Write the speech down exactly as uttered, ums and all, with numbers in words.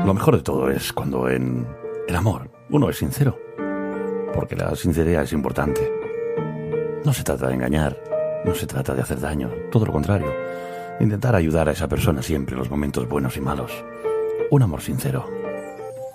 Lo mejor de todo es cuando en el amor uno es sincero, porque la sinceridad es importante. No se trata de engañar, no se trata de hacer daño, todo lo contrario. Intentar ayudar a esa persona siempre en los momentos buenos y malos. Un amor sincero.